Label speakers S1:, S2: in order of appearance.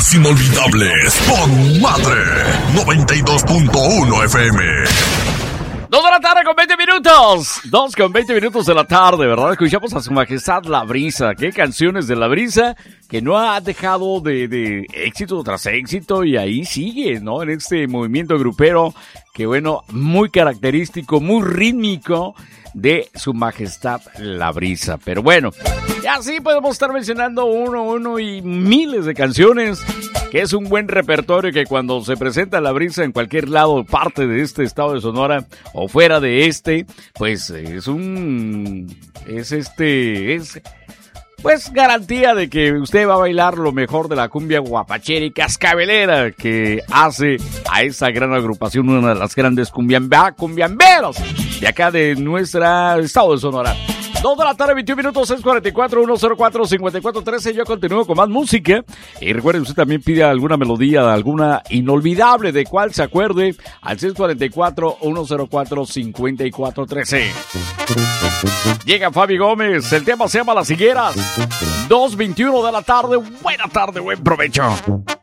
S1: Las Inolvidables con Madre 92.1 FM.
S2: 2 de la tarde con 20 minutos. 2 con 20 minutos de la tarde, ¿verdad? Escuchamos a Su Majestad La Brisa. ¿Qué canciones de La Brisa? Que no ha dejado de éxito tras éxito y ahí sigue, ¿no? En este movimiento grupero que, bueno, muy característico, muy rítmico de Su Majestad La Brisa. Pero bueno, ya sí podemos estar mencionando uno y miles de canciones, que es un buen repertorio que cuando se presenta La Brisa en cualquier lado, parte de este estado de Sonora o fuera de este, pues pues garantía de que usted va a bailar lo mejor de la cumbia guapachera y cascabelera que hace a esa gran agrupación, una de las grandes cumbiamberos de acá de nuestro estado de Sonora. 2 de la tarde, 21 minutos, 644-104-5413. Yo continúo con más música. Y recuerden, usted también pide alguna melodía, alguna inolvidable de cual se acuerde al 644-104-5413. Llega Fabi Gómez. El tema se llama Las Higueras. 2:21 de la tarde. Buena tarde, buen provecho.